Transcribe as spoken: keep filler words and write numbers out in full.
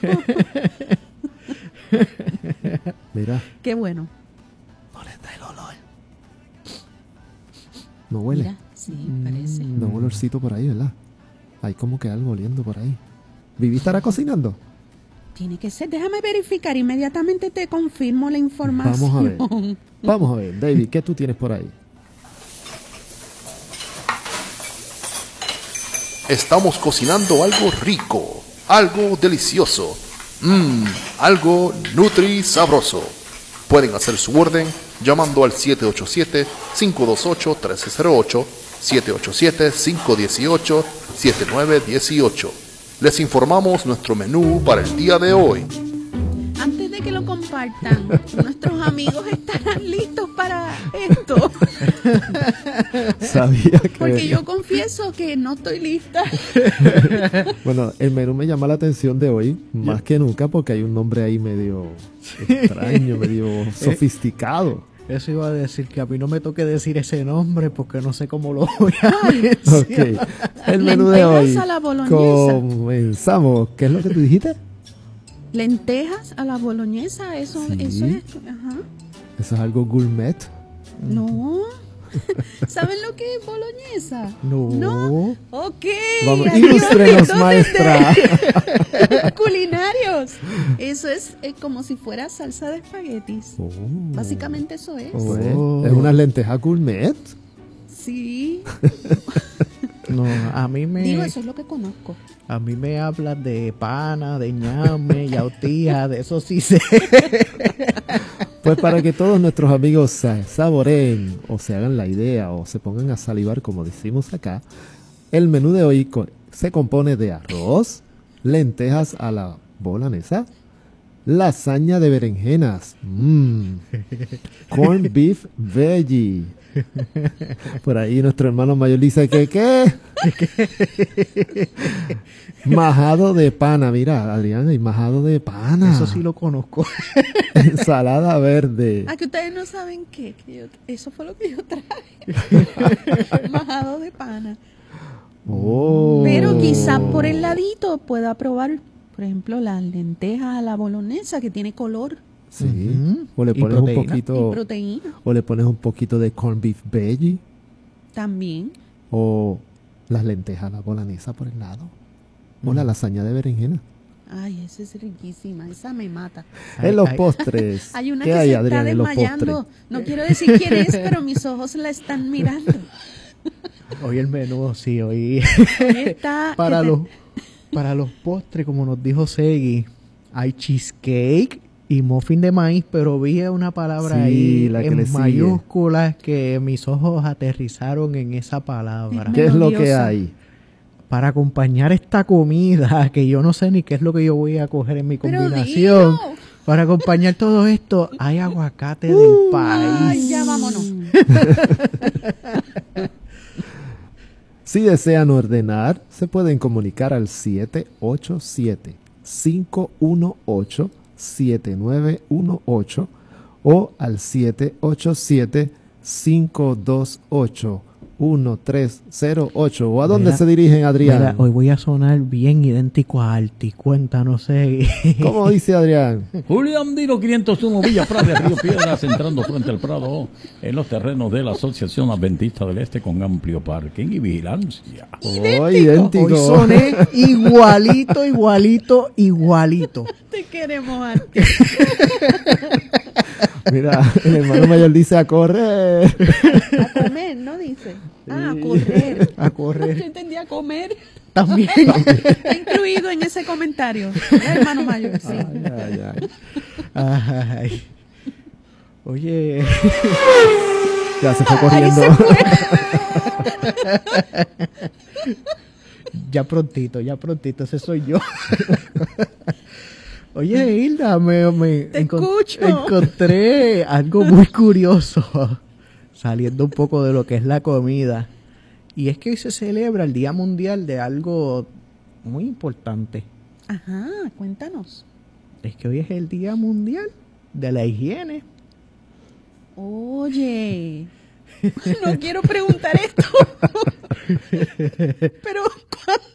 Mira. Qué bueno. No le da el olor. No huele. Mira, sí, parece. No, un olorcito por ahí, ¿verdad? Hay como que algo oliendo por ahí. ¿Vivi estará cocinando? Tiene que ser. Déjame verificar. Inmediatamente te confirmo la información. Vamos a ver. Vamos a ver. David, ¿qué tú tienes por ahí? Estamos cocinando algo rico, algo delicioso, mmm, algo nutri sabroso. Pueden hacer su orden llamando al siete ocho siete, cinco dos ocho, uno tres cero ocho, siete ocho siete, cinco uno ocho, siete nueve uno ocho. Les informamos nuestro menú para el día de hoy. Antes de que lo compartan, nuestros amigos estarán listos para esto. Sabía que... Porque yo confieso que no estoy lista. Bueno, el menú me llama la atención de hoy, más que nunca, porque hay un nombre ahí medio extraño, medio sofisticado. Eso iba a decir, que a mí no me toque decir ese nombre porque no sé cómo lo voy a mencionar. Okay. El menú de hoy. Lentejas a la boloñesa. Comenzamos. ¿Qué es lo que tú dijiste? Lentejas a la boloñesa, eso, Sí. eso es. Ajá. Eso es algo gourmet. No. ¿Saben lo que es boloñesa? No. No. Ok. Vamos, aquí ilústrenos, los maestra. de- Culinarios. Eso es, eh, como si fuera salsa de espaguetis. Oh. Básicamente eso es. Pues, Oh. es una lenteja gourmet. Sí. No, a mí me Digo, eso es lo que conozco. a mí me hablas de pana, de ñame, yautía, de eso sí sé. Pues para que todos nuestros amigos sa- saboreen o se hagan la idea o se pongan a salivar, como decimos acá, el menú de hoy co- se compone de arroz, lentejas a la boloñesa, lasaña de berenjenas, mm, corn beef veggie. Por ahí nuestro hermano mayor dice que ¿qué? Majado de pana, mira, Adrián, hay majado de pana. Eso sí lo conozco. Ensalada verde. Ah, que ustedes no saben qué. Que yo- eso fue lo que yo traje. Majado de pana. Oh. Pero quizás por el ladito pueda probar, por ejemplo, las lentejas a la boloñesa, que tiene color Sí. Ujú. O le Y pones un proteína. y poquito, proteína o le pones un poquito de corn beef veggie, también. o las lentejas a la boloñesa por el lado, o la lasaña de berenjena. Ay, esa es riquísima, esa me mata. Ay, En los ay. postres. Hay una ¿Qué que hay, se Adrián, está en los desmayando. postres? No quiero decir quién es, pero mis ojos la están mirando. Hoy el menú, sí, hoy. Está, para los para los postres, como nos dijo Segui, hay cheesecake y muffin de maíz, pero vi una palabra Sí, ahí la que en le sigue. mayúsculas que mis ojos aterrizaron en esa palabra. Es ¿Qué es lo que melodiosa. hay? Para acompañar esta comida, que yo no sé ni qué es lo que yo voy a coger en mi Pero combinación. dilo. Para acompañar todo esto, hay aguacate Uh, del Ay, país. ya vámonos. Si desean ordenar, se pueden comunicar al siete ocho siete, cinco uno ocho, siete nueve uno ocho o al siete ocho siete, cinco dos ocho, uno tres cero ocho. ¿O a dónde Mira, se dirigen, Adrián? Mira, hoy voy a sonar bien idéntico a Alti. Cuéntanos, Segui. ¿Cómo dice Adrián? Julián Dino quinientos uno Villa Prade, Río Piedras, entrando frente al Prado, en los terrenos de la Asociación Adventista del Este con amplio parking y vigilancia. Oh, idéntico. Hoy soné igualito, igualito, igualito. Te queremos, Arti. Mira, el hermano mayor dice a correr. A comer, ¿no dice? Ah, a correr. A correr. Yo entendí a comer. También. Está incluido en ese comentario. El hermano mayor, sí. Ay, ay, ay. Ay. Oye. Ya se fue Ahí corriendo. se fue. Ya prontito, ya prontito, ese soy yo. Oye, Hilda, me, me Te escucho. encontré algo muy curioso, saliendo un poco de lo que es la comida. Y es que hoy se celebra el Día Mundial de algo muy importante. Ajá, cuéntanos. Es que hoy es el Día Mundial de la Higiene. Oye, no quiero preguntar esto. Pero, ¿cuándo